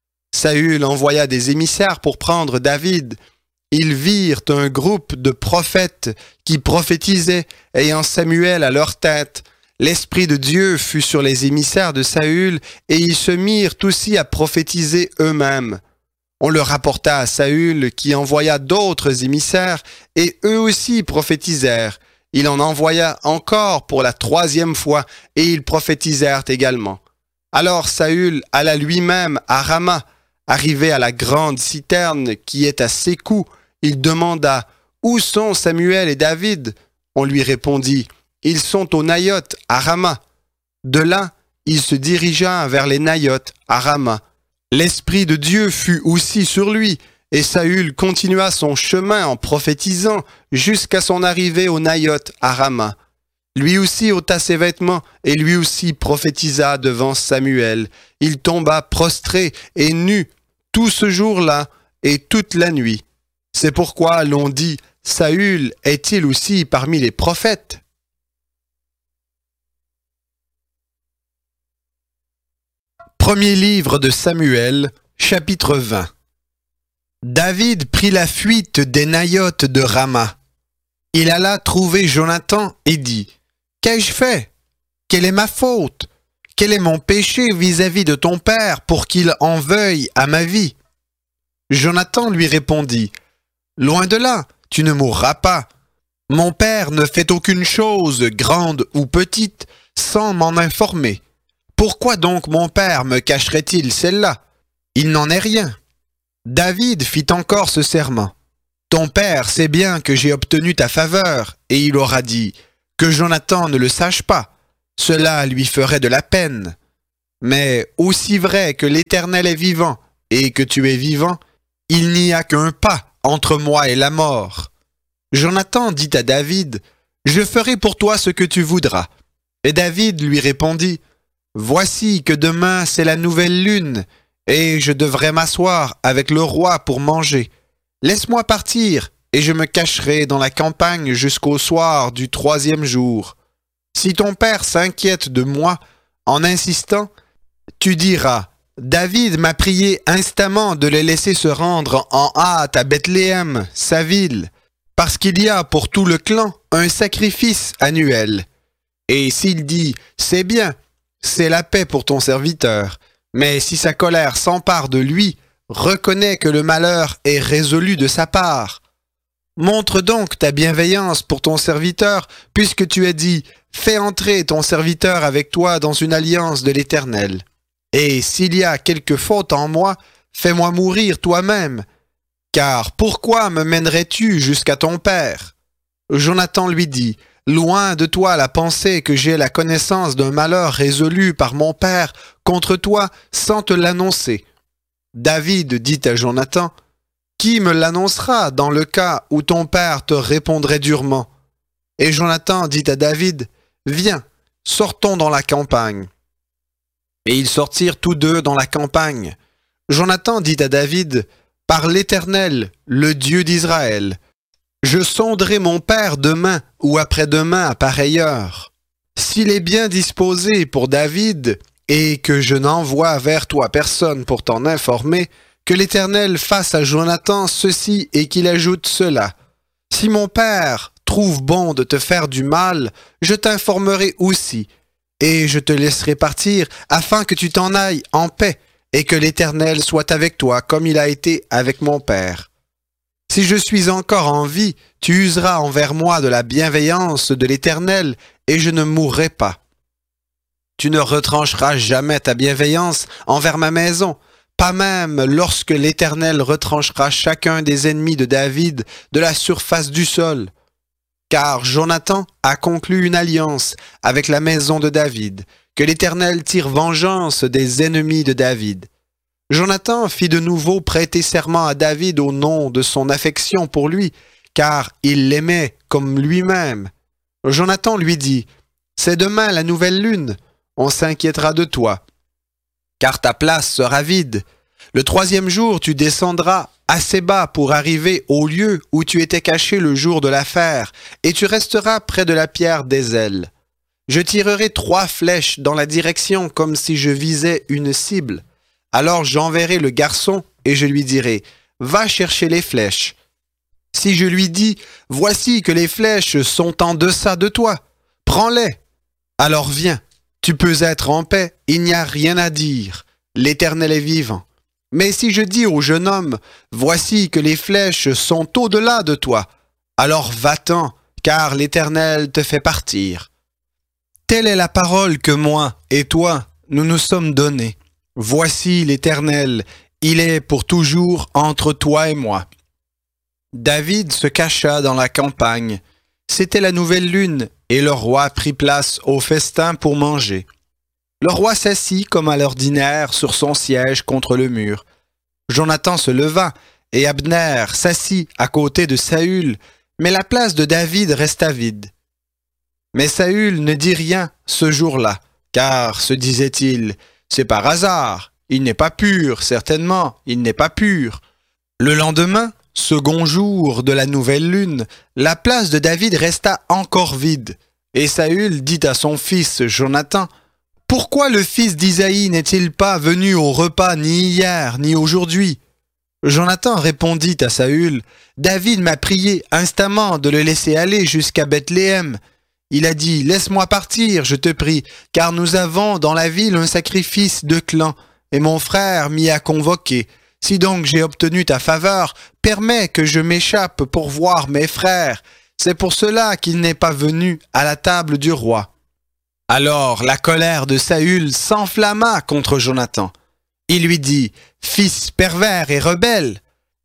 Saül envoya des émissaires pour prendre David. Ils virent un groupe de prophètes qui prophétisaient, ayant Samuel à leur tête. L'Esprit de Dieu fut sur les émissaires de Saül, et ils se mirent aussi à prophétiser eux-mêmes. On le rapporta à Saül, qui envoya d'autres émissaires, et eux aussi prophétisèrent. Il en envoya encore pour la 3e fois, et ils prophétisèrent également. Alors Saül alla lui-même à Rama. Arrivé à la grande citerne qui est à Sécou, il demanda « Où sont Samuel et David ?» On lui répondit « Ils sont au Naïoth à Rama. » De là, il se dirigea vers les Naïoth à Rama. L'Esprit de Dieu fut aussi sur lui, et Saül continua son chemin en prophétisant jusqu'à son arrivée au Naïoth à Rama. Lui aussi ôta ses vêtements, et lui aussi prophétisa devant Samuel. Il tomba prostré et nu tout ce jour-là et toute la nuit. C'est pourquoi l'on dit « Saül est-il aussi parmi les prophètes ?» Premier livre de Samuel, chapitre 20. David prit la fuite des Naïoth de Rama. Il alla trouver Jonathan et dit « Qu'ai-je fait? Quelle est ma faute? Quel est mon péché vis-à-vis de ton père pour qu'il en veuille à ma vie ?» Jonathan lui répondit « Loin de là, tu ne mourras pas. Mon père ne fait aucune chose, grande ou petite, sans m'en informer. Pourquoi donc mon père me cacherait-il celle-là? Il n'en est rien. » David fit encore ce serment. « Ton père sait bien que j'ai obtenu ta faveur, et il aura dit, que Jonathan ne le sache pas. Cela lui ferait de la peine. Mais aussi vrai que l'Éternel est vivant, et que tu es vivant, il n'y a qu'un pas entre moi et la mort. Jonathan dit à David, je ferai pour toi ce que tu voudras. Et David lui répondit, voici que demain c'est la nouvelle lune, et je devrais m'asseoir avec le roi pour manger. Laisse-moi partir, et je me cacherai dans la campagne jusqu'au soir du 3e jour. Si ton père s'inquiète de moi, en insistant, tu diras, David m'a prié instamment de le laisser se rendre en hâte à Bethléem, sa ville, parce qu'il y a pour tout le clan un sacrifice annuel. Et s'il dit, c'est bien, c'est la paix pour ton serviteur, mais si sa colère s'empare de lui, reconnais que le malheur est résolu de sa part. Montre donc ta bienveillance pour ton serviteur, puisque tu as dit, fais entrer ton serviteur avec toi dans une alliance de l'Éternel. Et s'il y a quelque faute en moi, fais-moi mourir toi-même. Car pourquoi me mènerais-tu jusqu'à ton père? Jonathan lui dit, loin de toi la pensée que j'ai la connaissance d'un malheur résolu par mon père contre toi sans te l'annoncer. David dit à Jonathan, qui me l'annoncera dans le cas où ton père te répondrait durement? Et Jonathan dit à David, viens, sortons dans la campagne. Et ils sortirent tous deux dans la campagne. Jonathan dit à David, par l'Éternel, le Dieu d'Israël, je sonderai mon père demain ou après-demain à pareille heure. S'il est bien disposé pour David, et que je n'envoie vers toi personne pour t'en informer, que l'Éternel fasse à Jonathan ceci et qu'il ajoute cela. Si mon père trouve bon de te faire du mal, je t'informerai aussi, et je te laisserai partir afin que tu t'en ailles en paix, et que l'Éternel soit avec toi comme il a été avec mon père. Si je suis encore en vie, tu useras envers moi de la bienveillance de l'Éternel, et je ne mourrai pas. Tu ne retrancheras jamais ta bienveillance envers ma maison, pas même lorsque l'Éternel retranchera chacun des ennemis de David de la surface du sol. Car Jonathan a conclu une alliance avec la maison de David, que l'Éternel tire vengeance des ennemis de David. Jonathan fit de nouveau prêter serment à David au nom de son affection pour lui, car il l'aimait comme lui-même. Jonathan lui dit, « C'est demain la nouvelle lune, on s'inquiétera de toi, car ta place sera vide. Le 3e jour, tu descendras assez bas pour arriver au lieu où tu étais caché le jour de l'affaire, et tu resteras près de la pierre d'Ézel. Je tirerai 3 flèches dans la direction comme si je visais une cible. Alors j'enverrai le garçon et je lui dirai, « Va chercher les flèches. » Si je lui dis, « Voici que les flèches sont en deçà de toi, prends-les. » Alors viens, tu peux être en paix, il n'y a rien à dire. L'Éternel est vivant. Mais si je dis au jeune homme, « Voici que les flèches sont au-delà de toi, » alors va-t'en, car l'Éternel te fait partir. Telle est la parole que moi et toi, nous nous sommes donnés. Voici l'Éternel, il est pour toujours entre toi et moi. David se cacha dans la campagne. C'était la nouvelle lune, et le roi prit place au festin pour manger. Le roi s'assit comme à l'ordinaire sur son siège contre le mur. Jonathan se leva, et Abner s'assit à côté de Saül, mais la place de David resta vide. Mais Saül ne dit rien ce jour-là, car, se disait-il, c'est par hasard, il n'est pas pur, certainement, il n'est pas pur. Le lendemain, second jour de la nouvelle lune, la place de David resta encore vide, et Saül dit à son fils Jonathan, « Pourquoi le fils d'Isaïe n'est-il pas venu au repas ni hier, ni aujourd'hui ?» Jonathan répondit à Saül, « David m'a prié instamment de le laisser aller jusqu'à Bethléem. Il a dit, « Laisse-moi partir, je te prie, car nous avons dans la ville un sacrifice de clan, et mon frère m'y a convoqué. Si donc j'ai obtenu ta faveur, permets que je m'échappe pour voir mes frères. C'est pour cela qu'il n'est pas venu à la table du roi. » Alors la colère de Saül s'enflamma contre Jonathan. Il lui dit, « Fils pervers et rebelle,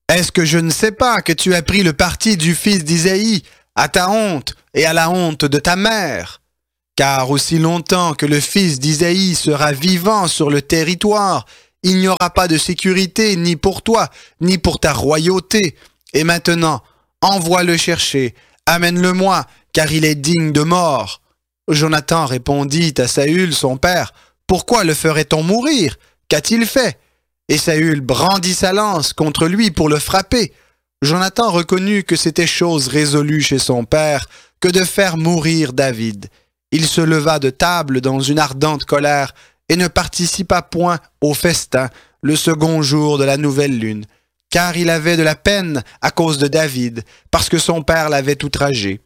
Est-ce que je ne sais pas que tu as pris le parti du fils d'Isaïe, à ta honte et à la honte de ta mère? Car aussi longtemps que le fils d'Isaïe sera vivant sur le territoire, il n'y aura pas de sécurité ni pour toi, ni pour ta royauté. Et maintenant, envoie-le chercher, amène-le-moi, car il est digne de mort. » Jonathan répondit à Saül, son père, « Pourquoi le ferait-on mourir? Qu'a-t-il fait? » Et Saül brandit sa lance contre lui pour le frapper. Jonathan reconnut que c'était chose résolue chez son père que de faire mourir David. Il se leva de table dans une ardente colère et ne participa point au festin le second jour de la nouvelle lune, car il avait de la peine à cause de David, parce que son père l'avait outragé.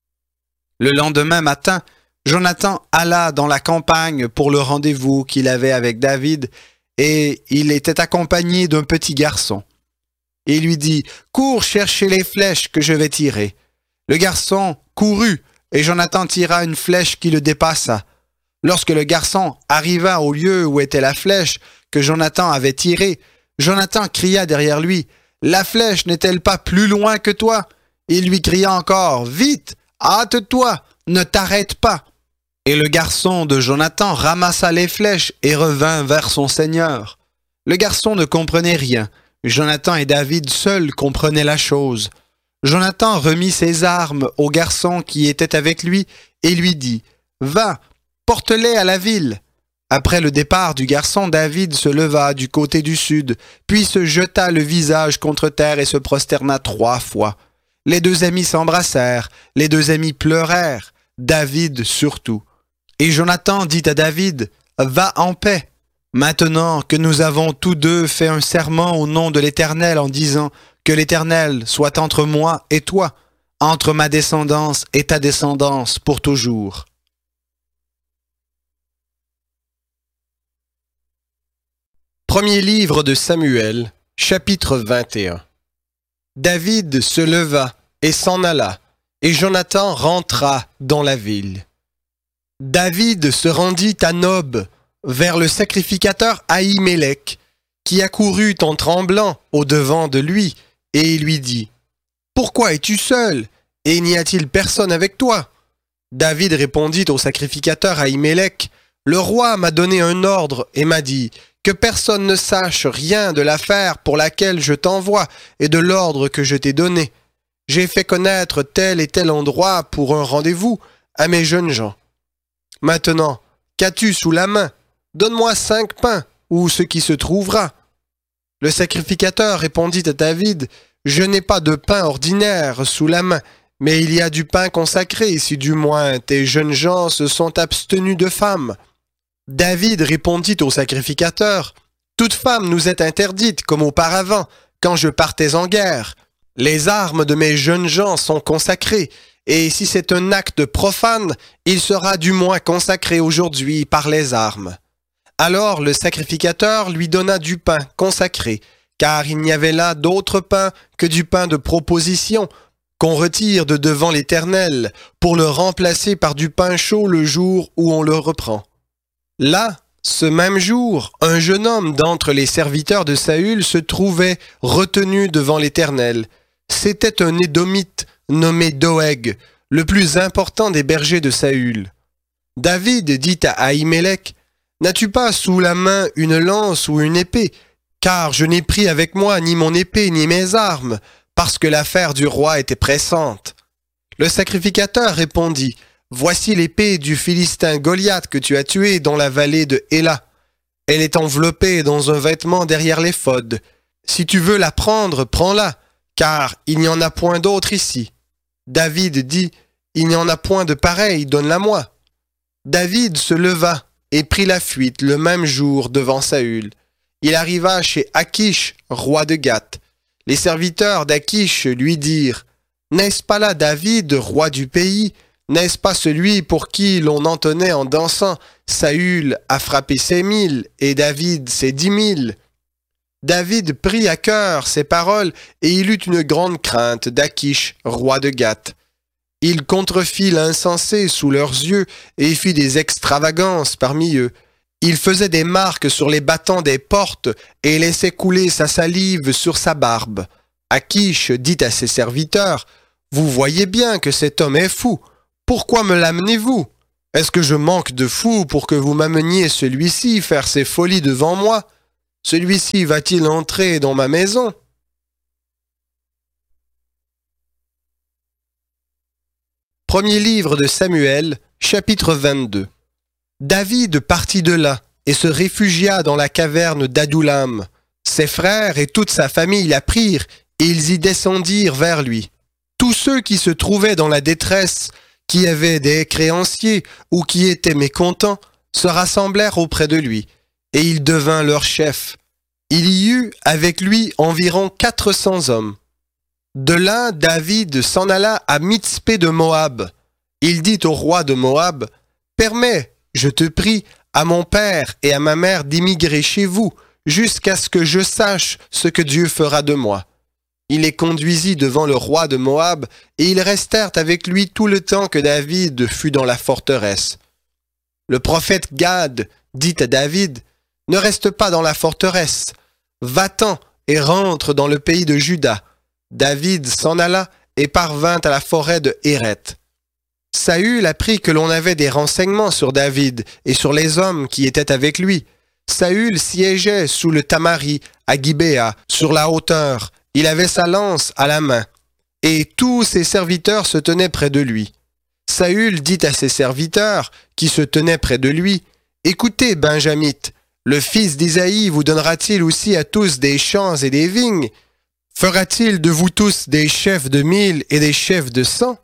Le lendemain matin, Jonathan alla dans la campagne pour le rendez-vous qu'il avait avec David, et il était accompagné d'un petit garçon. Il lui dit « Cours chercher les flèches que je vais tirer. » Le garçon courut, et Jonathan tira une flèche qui le dépassa. Lorsque le garçon arriva au lieu où était la flèche que Jonathan avait tirée, Jonathan cria derrière lui « La flèche n'est-elle pas plus loin que toi ?» Il lui cria encore « Vite, hâte-toi, ne t'arrête pas !» Et le garçon de Jonathan ramassa les flèches et revint vers son seigneur. Le garçon ne comprenait rien. Jonathan et David seuls comprenaient la chose. Jonathan remit ses armes au garçon qui était avec lui et lui dit « Va, porte-les à la ville !» Après le départ du garçon, David se leva du côté du sud, puis se jeta le visage contre terre et se prosterna 3 fois. Les 2 amis s'embrassèrent, les 2 amis pleurèrent, David surtout. Et Jonathan dit à David, « Va en paix. Maintenant que nous avons tous deux fait un serment au nom de l'Éternel en disant que l'Éternel soit entre moi et toi, entre ma descendance et ta descendance pour toujours. » Premier livre de Samuel, chapitre 21. David se leva et s'en alla, et Jonathan rentra dans la ville. David se rendit à Nob, vers le sacrificateur Ahimelech, qui accourut en tremblant au-devant de lui, et il lui dit « Pourquoi es-tu seul, et n'y a-t-il personne avec toi ?» David répondit au sacrificateur Ahimelech « Le roi m'a donné un ordre et m'a dit « Que personne ne sache rien de l'affaire pour laquelle je t'envoie et de l'ordre que je t'ai donné. J'ai fait connaître tel et tel endroit pour un rendez-vous à mes jeunes gens. Maintenant, qu'as-tu sous la main? Donne-moi 5 pains, ou ce qui se trouvera. » Le sacrificateur répondit à David, « Je n'ai pas de pain ordinaire sous la main, mais il y a du pain consacré, si du moins tes jeunes gens se sont abstenus de femmes. » David répondit au sacrificateur, « Toute femme nous est interdite, comme auparavant, quand je partais en guerre. Les armes de mes jeunes gens sont consacrées, et si c'est un acte profane, il sera du moins consacré aujourd'hui par les armes. » Alors le sacrificateur lui donna du pain consacré, car il n'y avait là d'autre pain que du pain de proposition, qu'on retire de devant l'Éternel, pour le remplacer par du pain chaud le jour où on le reprend. Là, ce même jour, un jeune homme d'entre les serviteurs de Saül se trouvait retenu devant l'Éternel. C'était un Édomite nommé Doeg, le plus important des bergers de Saül. David dit à Ahimelech, « N'as-tu pas sous la main une lance ou une épée? Car je n'ai pris avec moi ni mon épée ni mes armes, parce que l'affaire du roi était pressante. » Le sacrificateur répondit, « Voici l'épée du Philistin Goliath que tu as tué dans la vallée de Éla. Elle est enveloppée dans un vêtement derrière l'éphod. Si tu veux la prendre, prends-la, car il n'y en a point d'autre ici. » David dit, « Il n'y en a point de pareil, donne-la-moi. » David se leva et prit la fuite le même jour devant Saül. Il arriva chez Achish, roi de Gath. Les serviteurs d'Achish lui dirent, « N'est-ce pas là David, roi du pays? N'est-ce pas celui pour qui l'on entonnait en dansant, Saül a frappé ses 1000 et David ses 10 000? » David prit à cœur ces paroles et il eut une grande crainte d'Achish, roi de Gath. Il contrefit l'insensé sous leurs yeux et fit des extravagances parmi eux. Il faisait des marques sur les battants des portes et laissait couler sa salive sur sa barbe. Achish dit à ses serviteurs, « Vous voyez bien que cet homme est fou. Pourquoi me l'amenez-vous? Est-ce que je manque de fou pour que vous m'ameniez celui-ci faire ses folies devant moi? Celui-ci va-t-il entrer dans ma maison ?» Premier livre de Samuel, chapitre 22. David partit de là et se réfugia dans la caverne d'Adullam. Ses frères et toute sa famille l'apprirent et ils y descendirent vers lui. Tous ceux qui se trouvaient dans la détresse, qui avaient des créanciers ou qui étaient mécontents, se rassemblèrent auprès de lui, et il devint leur chef. Il y eut avec lui environ 400 hommes. De là, David s'en alla à Mitzpé de Moab. Il dit au roi de Moab, « Permets, je te prie, à mon père et à ma mère d'immigrer chez vous, jusqu'à ce que je sache ce que Dieu fera de moi. » Il les conduisit devant le roi de Moab, et ils restèrent avec lui tout le temps que David fut dans la forteresse. Le prophète Gad dit à David, « Ne reste pas dans la forteresse, va-t'en et rentre dans le pays de Juda. » David s'en alla et parvint à la forêt de Héret. Saül apprit que l'on avait des renseignements sur David et sur les hommes qui étaient avec lui. Saül siégeait sous le tamari à Gibéa, sur la hauteur. Il avait sa lance à la main, et tous ses serviteurs se tenaient près de lui. Saül dit à ses serviteurs, qui se tenaient près de lui, « Écoutez, Benjamites, le fils d'Isaïe vous donnera-t-il aussi à tous des champs et des vignes? Fera-t-il de vous tous des chefs de 1000 et des chefs de 100?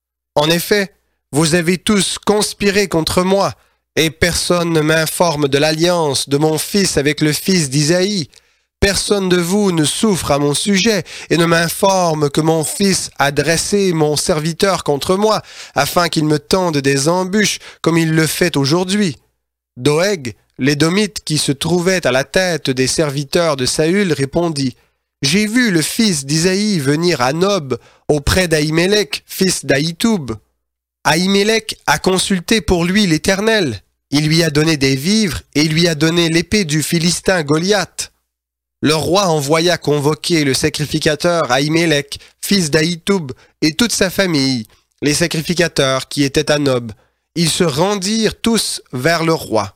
En effet, vous avez tous conspiré contre moi, et personne ne m'informe de l'alliance de mon fils avec le fils d'Isaïe. Personne de vous ne souffre à mon sujet et ne m'informe que mon fils a dressé mon serviteur contre moi, afin qu'il me tende des embûches comme il le fait aujourd'hui. » Doeg, l'Édomite qui se trouvait à la tête des serviteurs de Saül, répondit, « J'ai vu le fils d'Isaïe venir à Nob auprès d'Ahimelech, fils d'Ahitoub. Ahimelech a consulté pour lui l'Éternel. Il lui a donné des vivres et lui a donné l'épée du Philistin Goliath. » Le roi envoya convoquer le sacrificateur Ahimelech, fils d'Ahitoub, et toute sa famille, les sacrificateurs qui étaient à Nob. Ils se rendirent tous vers le roi.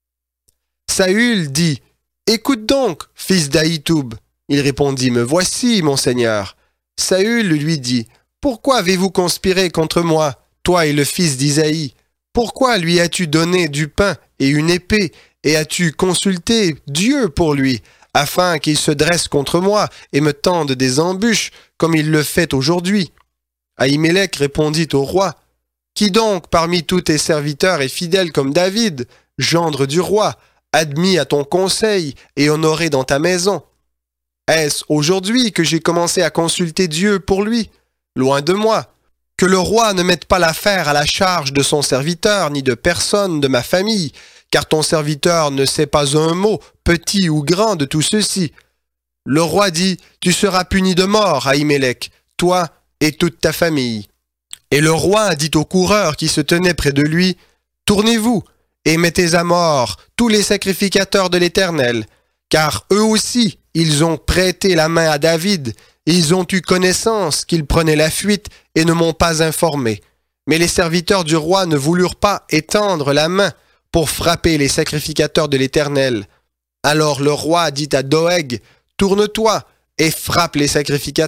Saül dit, « Écoute donc, fils d'Ahitoub. » Il répondit, « Me voici, mon seigneur. » Saül lui dit, « Pourquoi avez-vous conspiré contre moi, toi et le fils d'Isaïe? Pourquoi lui as-tu donné du pain et une épée, et as-tu consulté Dieu pour lui, afin qu'il se dresse contre moi et me tende des embûches, comme il le fait aujourd'hui? » Ahimelech répondit au roi, « Qui donc parmi tous tes serviteurs est fidèle comme David, gendre du roi, admis à ton conseil et honoré dans ta maison? Est-ce aujourd'hui que j'ai commencé à consulter Dieu pour lui? Loin de moi. Que le roi ne mette pas l'affaire à la charge de son serviteur, ni de personne de ma famille, car ton serviteur ne sait pas un mot, petit ou grand, de tout ceci. » Le roi dit, « Tu seras puni de mort, Ahimelech, toi et toute ta famille. » Et le roi dit aux coureurs qui se tenaient près de lui, « Tournez-vous et mettez à mort tous les sacrificateurs de l'Éternel, car eux aussi, ils ont prêté la main à David, ils ont eu connaissance qu'il prenait la fuite et ne m'ont pas informé. Mais les serviteurs du roi ne voulurent pas étendre la main pour frapper les sacrificateurs de l'Éternel. Alors le roi dit à Doeg, « Tourne-toi et frappe les sacrificateurs. »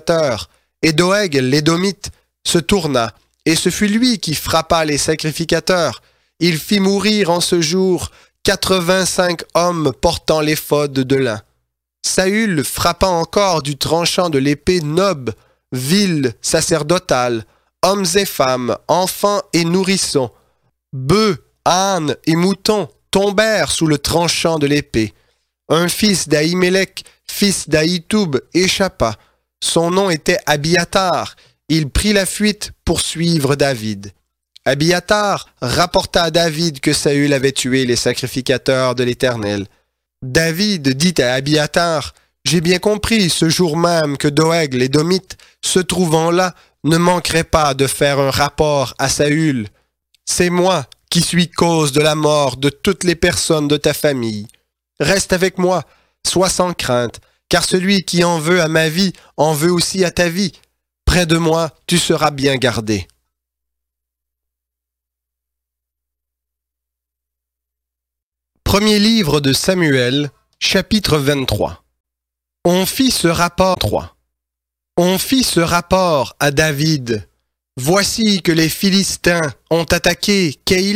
Et Doeg, l'Édomite, se tourna, et ce fut lui qui frappa les sacrificateurs. Il fit mourir en ce jour 85 hommes portant l'éphod de lin. Saül frappa encore du tranchant de l'épée Nob, ville sacerdotale, hommes et femmes, enfants et nourrissons. Bœufs, ânes et moutons tombèrent sous le tranchant de l'épée. Un fils d'Ahimelech, fils d'Ahitoub, échappa. Son nom était Abiatar. Il prit la fuite pour suivre David. Abiatar rapporta à David que Saül avait tué les sacrificateurs de l'Éternel. David dit à Abiatar, « J'ai bien compris ce jour même que Doeg l'Édomite, se trouvant là, ne manquerait pas de faire un rapport à Saül. C'est moi qui suis cause de la mort de toutes les personnes de ta famille. Reste avec moi, sois sans crainte, car celui qui en veut à ma vie en veut aussi à ta vie. Près de moi, tu seras bien gardé. Premier livre de Samuel, chapitre 23. On fit ce rapport à David. Voici que les Philistins ont attaqué Keïla.